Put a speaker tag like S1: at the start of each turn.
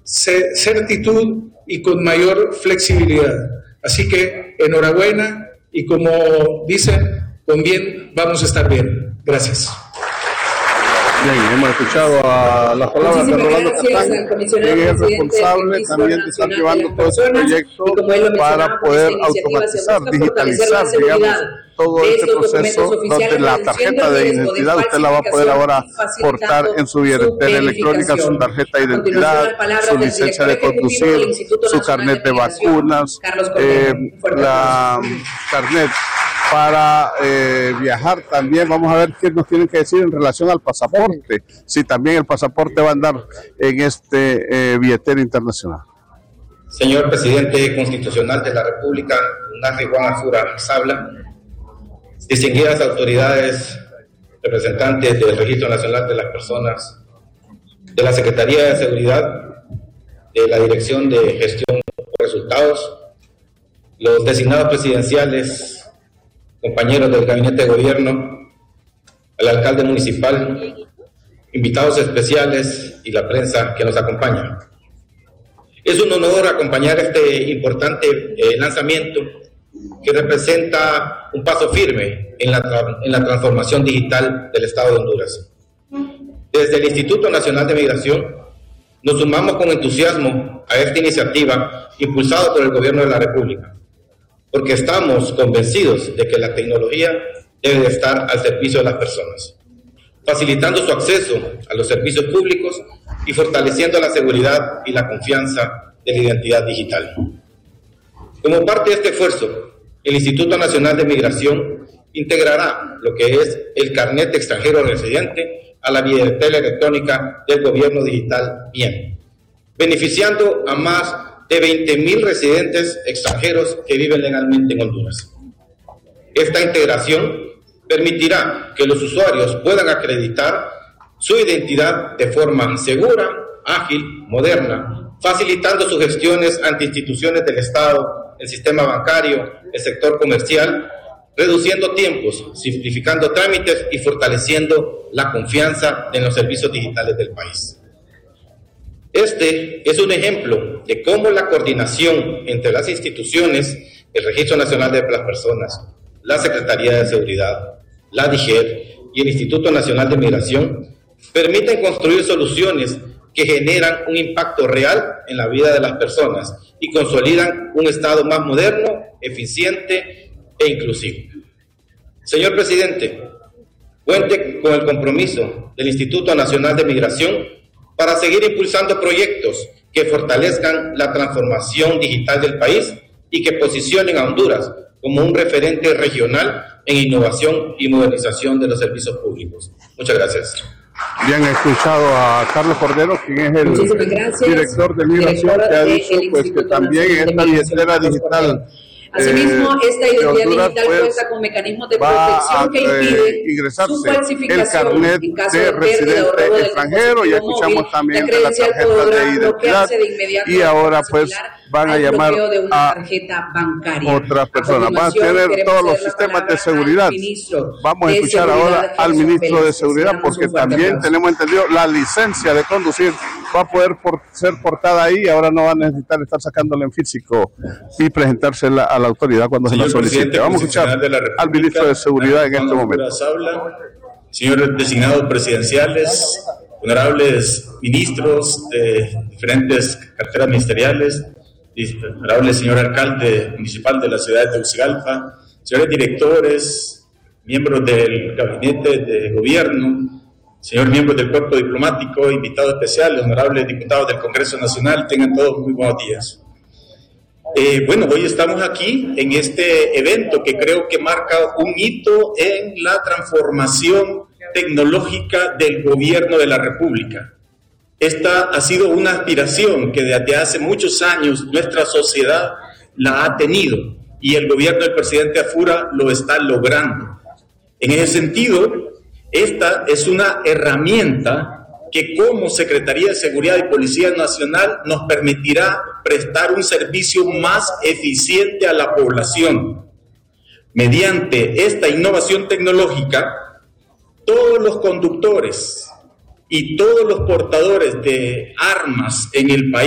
S1: certitud y con mayor flexibilidad. Así que enhorabuena y como dicen, con bien vamos a estar bien. Gracias.
S2: Bien, hemos escuchado a las palabras de Rolando Catán, quien es responsable también de estar llevando todo este proyecto para poder automatizar, digitalizar, digamos, todo este proceso donde la tarjeta de identidad usted la va a poder ahora portar en su billetera electrónica, su tarjeta de identidad, su licencia de conducir, su carnet de vacunas, la carnet para viajar también. Vamos a ver qué nos tienen que decir en relación al pasaporte, si también el pasaporte va a andar en este billetera internacional.
S3: Señor Presidente Constitucional de la República, Narri Juan Azura Sabla, distinguidas autoridades, representantes del Registro Nacional de las Personas, de la Secretaría de Seguridad, de la Dirección de Gestión de Resultados, los designados presidenciales, compañeros del Gabinete de Gobierno, al alcalde municipal, invitados especiales y la prensa que nos acompaña. Es un honor acompañar este importante lanzamiento que representa un paso firme en la transformación digital del Estado de Honduras. Desde el Instituto Nacional de Migración nos sumamos con entusiasmo a esta iniciativa impulsada por el Gobierno de la República, porque estamos convencidos de que la tecnología debe de estar al servicio de las personas, facilitando su acceso a los servicios públicos y fortaleciendo la seguridad y la confianza de la identidad digital. Como parte de este esfuerzo, el Instituto Nacional de Migración integrará lo que es el carnet de extranjero residente a la billetera electrónica del gobierno digital BIEN, beneficiando a más de 20,000 residentes extranjeros que viven legalmente en Honduras. Esta integración permitirá que los usuarios puedan acreditar su identidad de forma segura, ágil, moderna, facilitando sus gestiones ante instituciones del Estado, el sistema bancario, el sector comercial, reduciendo tiempos, simplificando trámites y fortaleciendo la confianza en los servicios digitales del país. Este es un ejemplo de cómo la coordinación entre las instituciones, el Registro Nacional de las Personas, la Secretaría de Seguridad, la DIGER y el Instituto Nacional de Migración permiten construir soluciones que generan un impacto real en la vida de las personas y consolidan un Estado más moderno, eficiente e inclusivo. Señor Presidente, cuente con el compromiso del Instituto Nacional de Migración para seguir impulsando proyectos que fortalezcan la transformación digital del país y que posicionen a Honduras como un referente regional en innovación y modernización de los servicios públicos. Muchas gracias.
S2: Bien, he escuchado a Carlos Cordero, quien es el director de Migración, que ha dicho pues, que también esta billetera digital
S4: asimismo, esta identidad digital cuenta con mecanismos de protección que impiden su falsificación
S2: el carnet
S4: en caso
S2: de residente extranjero. Ya escuchamos también de la tarjeta de identidad y ahora pues van a llamar a otras personas. Van a tener todos los sistemas de seguridad. Vamos a escuchar ahora al ministro de Seguridad, porque también tenemos entendido la licencia de conducir va a poder ser portada ahí. Ahora no va a necesitar estar sacándola en físico y presentársela a la autoridad cuando se la solicite. Vamos a escuchar al ministro de Seguridad en este momento.
S3: Señores designados presidenciales, honorables ministros de diferentes carteras ministeriales, honorable señor alcalde municipal de la ciudad de Tegucigalpa, señores directores, miembros del gabinete de gobierno, señores miembros del cuerpo diplomático, invitados especiales, honorables diputados del Congreso Nacional, tengan todos muy buenos días. Bueno, hoy estamos aquí en este evento que creo que marca un hito en la transformación tecnológica del gobierno de la República. Esta ha sido una aspiración que desde hace muchos años nuestra sociedad la ha tenido y el gobierno del presidente Azura lo está logrando. En ese sentido, esta es una herramienta que como Secretaría de Seguridad y Policía Nacional nos permitirá prestar un servicio más eficiente a la población. Mediante esta innovación tecnológica, todos los conductores y todos los portadores de armas en el país